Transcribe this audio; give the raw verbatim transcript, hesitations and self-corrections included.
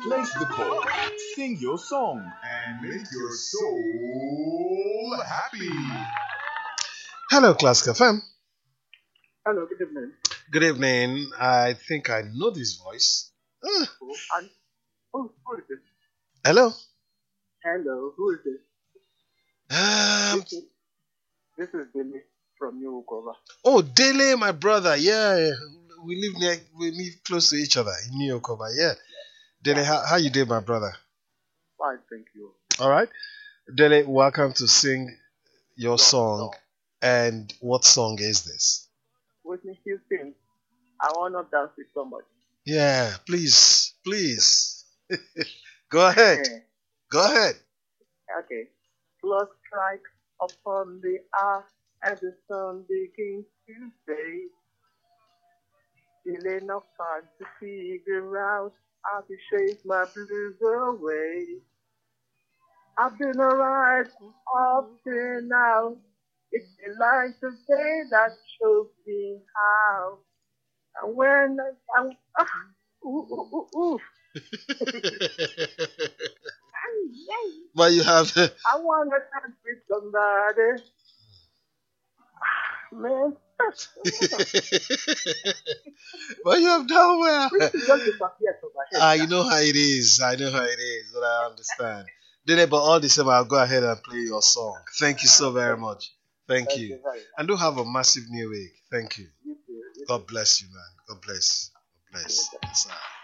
Place the call, sing your song, and make your soul happy. Hello, Classic F M. Hello, good evening. Good evening. I think I know this voice. Ah, Oh, and who, who is this? hello. Hello, who is this? Um. This is, this is Billy from New Ukova. Oh, Dele, my brother. Yeah, we live near. We live close to each other in New York. Over. Yeah. Dele, how, how you doing, my brother? Fine, thank you. All right. Dele, welcome to sing your Your song. song. And what song is this? Whitney Houston, I want to dance with somebody. Yeah, please, please. Go ahead. Go ahead. Okay. Clock strikes upon the hour and the sun begins to fade. Still enough time to figure out how to shake my blues away. I've been alright up till now. It's the light of day that shows me how. And when I, I'm, ah, ooh, ooh, ooh, ooh. But you have. I want to dance with somebody. Man, But you have done well. we should just disappear from my head. Ah, you know how it is. I know how it is, but I understand. Dele, but all the same, I'll go ahead and play your song. Thank you so very much. Thank Thank you. you very much. And do have a massive new week. Thank you. You too. You too. God bless you, man. God bless. God bless. Yes, sir.